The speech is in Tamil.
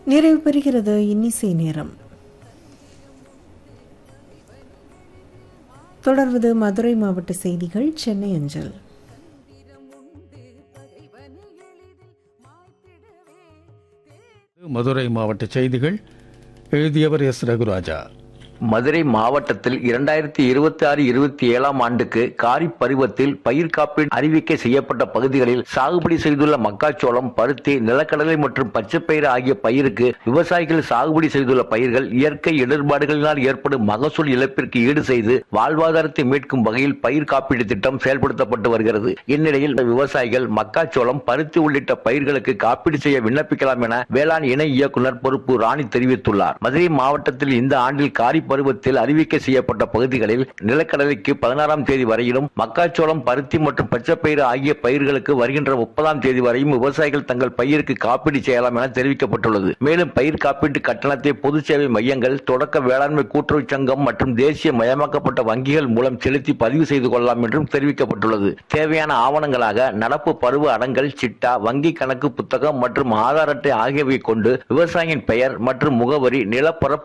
நிறைவு பெறுகிறது இன்னிசை நேரம். தொடர்வது மதுரை மாவட்ட செய்திகள் சென்னை அஞ்சல். மதுரை மாவட்ட செய்திகள் எழுதியவர் எஸ். ரகுராஜா. மதுரை மாவட்டத்தில் 2026-27 ஆண்டுக்கு காரிப் பருவத்தில் பயிர் காப்பீடு அறிவிக்கை செய்யப்பட்ட பகுதிகளில் சாகுபடி செய்துள்ள மக்காச்சோளம், பருத்தி, நிலக்கடலை மற்றும் பச்சைப்பயிறு ஆகிய பயிருக்கு விவசாயிகள் சாகுபடி செய்துள்ள பயிர்கள் இயற்கை இடர்பாடுகளினால் ஏற்படும் மகசூல் இழப்பிற்கு ஈடு செய்து வாழ்வாதாரத்தை மீட்கும் வகையில் பயிர் காப்பீடு திட்டம் செயல்படுத்தப்பட்டு வருகிறது. இந்நிலையில் விவசாயிகள் மக்காச்சோளம், பருத்தி உள்ளிட்ட பயிர்களுக்கு காப்பீடு செய்ய விண்ணப்பிக்கலாம் என வேளாண் இணை இயக்குநர் பொறுப்பு ராணி தெரிவித்துள்ளார். மதுரை மாவட்டத்தில் இந்த ஆண்டில் காரிப் பருவத்தில் அறிவிக்கை செய்யப்பட்ட பகுதிகளில் நிலக்கடலைக்கு 16ஆம் தேதி வரையிலும், மக்காச்சோளம், பருத்தி மற்றும் பச்சைப்பயிறு ஆகிய பயிர்களுக்கு வருகின்ற 30ஆம் தேதி வரையும் விவசாயிகள் தங்கள் பயிருக்கு காப்பீடு செய்யலாம் என தெரிவிக்கப்பட்டுள்ளது. மேலும் பயிர் காப்பீட்டு கட்டணத்தை பொது சேவை மையங்கள், தொடக்க வேளாண்மை கூட்டுறவு சங்கம் மற்றும் தேசிய மயமாக்கப்பட்ட வங்கிகள் மூலம் செலுத்தி பதிவு செய்து கொள்ளலாம் என்றும் தெரிவிக்கப்பட்டுள்ளது. தேவையான ஆவணங்களாக நடப்பு பருவ அடங்கல் சிட்டா, வங்கி கணக்கு புத்தகம் மற்றும் ஆதார் அட்டை ஆகியவை கொண்டு விவசாயியின் பெயர் மற்றும் முகவரி, நிலப்பரப்பு